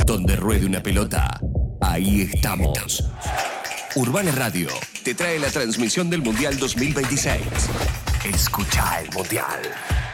Donde ruede una pelota, ahí estamos. Urbana Radio te trae la transmisión del Mundial 2026. Escucha el Mundial.